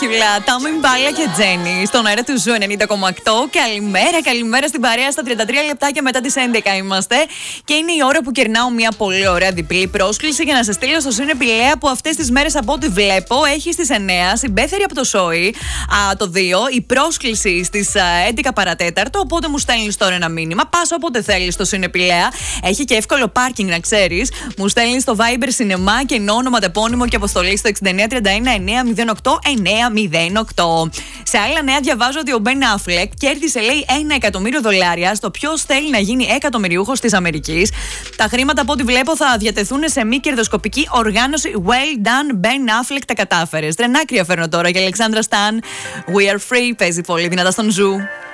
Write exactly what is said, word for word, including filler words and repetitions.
Ντράκουλα, Τάμι Μπάλα και Τζένι στον αέρα του Ζου ενενήντα κόμμα οκτώ. Καλημέρα, καλημέρα στην παρέα. Στα τριάντα τρία λεπτάκια μετά τις έντεκα είμαστε. Και είναι η ώρα που κερνάω μια πολύ ωραία διπλή πρόσκληση για να σε στείλω στο Σύνε Πηλαία, που αυτές τις μέρες από ό,τι βλέπω έχει στις εννέα, συμπέθερη από το Σόι, α, το δύο, η πρόσκληση στις έντεκα παρατέταρτο. Οπότε μου στέλνεις τώρα ένα μήνυμα. Πας όποτε θέλεις στο Σύνε Πηλαία. Έχει και εύκολο πάρκινγκ, να ξέρεις. Μου στέλνεις στο Viber Cinema και ενώ όνομα, τεπώνυμο και αποστολή στο εξήντα εννέα τριάντα ένα εννέα μηδέν οκτώ εννέα μηδέν οκτώ. Σε άλλα νέα, διαβάζω ότι ο Μπεν Αφλεκ κέρδισε, λέει, ένα εκατομμύριο δολάρια στο ποιος θέλει να γίνει εκατομμυριούχος της Αμερικής. Τα χρήματα, από ό,τι βλέπω, θα διατεθούν σε μη κερδοσκοπική οργάνωση. Well done, Ben Affleck, τα κατάφερες. Τρενάκρια φέρνω τώρα για Αλεξάνδρα Σταν. We are free, παίζει πολύ δυνατά στον Ζου.